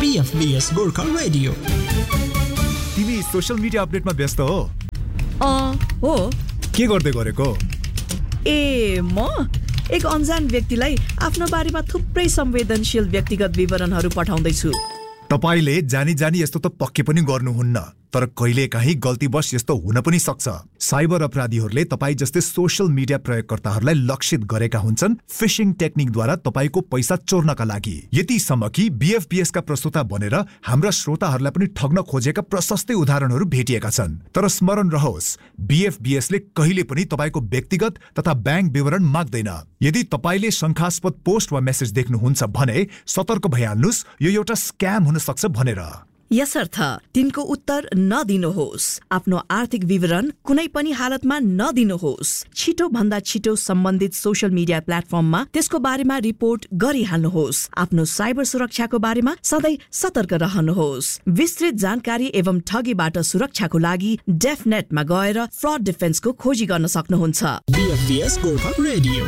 BFBS Gorkha radio. तिमी social media अपडेटमा व्यस्त हो? हो। के गर्दै गरेको? म एक अनजान व्यक्तिलाई आफ्नो बारेमा थुप्रै संवेदनशील व्यक्तिगत विवरणहरू पठाउँदैछु। तपाईले जानी जानी यस्तो त पक्कै पनि गर्नुहुन्न, तर कहिलेकाहीँ गल्तीवश यस्तो हुन पनि सक्छ। साइबर अपराधीहरूले तपाई जस्तै सोशल मिडिया प्रयोगकर्ताहरूलाई लक्षित गरेका हुन्छन् फिशिङ टेक्निकद्वारा तपाईको पैसा चोर्नका लागि। यतिसम्म कि BFBS का प्रस्तोता बनेर हाम्रा श्रोताहरूलाई पनि ठग्न खोजेका प्रशस्तै उदाहरणहरू भेटिएका छन्। तर स्मरण रहोस्, BFBS ले कहिले पनि तपाईको व्यक्तिगत तथा ब्याङ्क विवरण माग्दैन। यदि तपाईले शंकास्पद पोस्ट वा मेसेज देख्नुहुन्छ भने सतर्क भइहाल्नुस्, यो एउटा स्क्याम हुन सक्छ भनेर। यसर्थ तिनको उत्तर नदिनुहोस्। आफ्नो आर्थिक विवरण कुनै पनि हालतमा नदिनुहोस्। छिटो भन्दा छिटो सम्बन्धित सोशल मिडिया प्लेटफर्ममा त्यसको बारेमा रिपोर्ट गरिहाल्नुहोस्। आफ्नो साइबर सुरक्षाको बारेमा सधैँ सतर्क रहनुहोस्। विस्तृत जानकारी एवं ठगीबाट सुरक्षाको लागि डेफनेटमा गएर फ्रड डिफेन्सको खोजी गर्न सक्नुहुन्छ। BFBS Gorkha radio.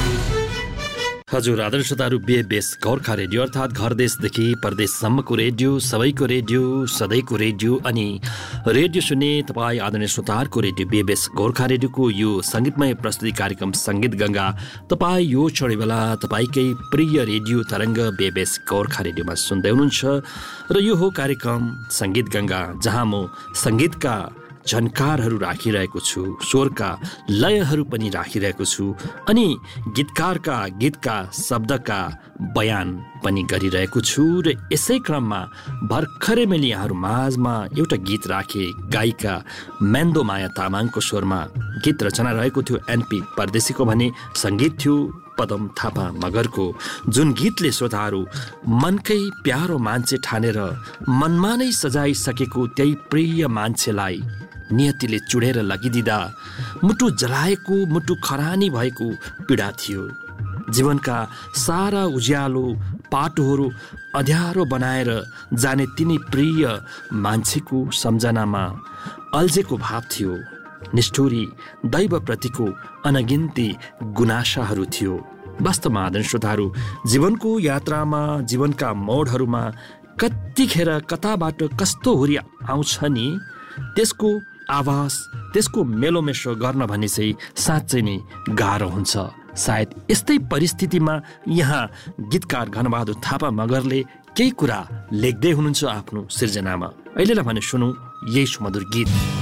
हजुर आदर्श श्रोताहरू, BFBS गोर्खा रेडियो अर्थात् घर देशदेखि परदेशसम्मको रेडियो, सबैको रेडियो, सधैँको रेडियो अनि रेडियो सुन्ने तपाईँ आदरणीय श्रोताहरूको रेडियो BFBS गोर्खा रेडियोको यो सङ्गीतमय प्रस्तुति कार्यक्रम सङ्गीत गङ्गा तपाईँ यो क्षण बेला तपाईँकै प्रिय रेडियो तरङ्ग BFBS गोर्खा रेडियोमा सुन्दै हुनुहुन्छ। र यो हो कार्यक्रम सङ्गीत गङ्गा, जहाँ म सङ्गीतका झन्कारहरू राखिरहेको छु, स्वरका लयहरू पनि राखिरहेको छु अनि गीतकारका गीतका शब्दका बयान पनि गरिरहेको छु। र यसै क्रममा भर्खरै मैले यहाँहरू माझमा एउटा गीत राखेँ। गायिका मेन्दो माया तामाङको स्वरमा गीत रचना रहेको थियो NP परदेशीको भने सङ्गीत थियो पदम थापा मगरको, जुन गीतले श्रोताहरू मनकै प्यारो मान्छे ठानेर मनमा नै सजाइसकेको त्यही प्रिय मान्छेलाई नियतिले चुडेर लगिदिँदा मुटु जलाएको, मुटु खरानी भएको पीडा थियो। जीवनका सारा उज्यालो पाटोहरू अँध्यारो बनाएर जाने तिनी प्रिय मान्छेको सम्झनामा अल्झेको भाव थियो। निष्ठुरी दैवप्रतिको अनगिन्ती गुनासाहरू थियो। वास्तवमा आदरणीय श्रोताहरू, जीवनको यात्रामा, जीवनका मोडहरूमा कतिखेर कताबाट कस्तो हुरी आउँछ नि, त्यसको आवाज, त्यसको मेलोमेसो गर्न भने चाहिँ साँच्चै नै गाह्रो हुन्छ। सायद यस्तै परिस्थितिमा यहाँ गीतकार घनबहादुर थापा मगरले केही कुरा लेख्दै हुनुहुन्छ आफ्नो सिर्जनामा। अहिलेलाई भने सुनौँ यही सुमधुर गीत।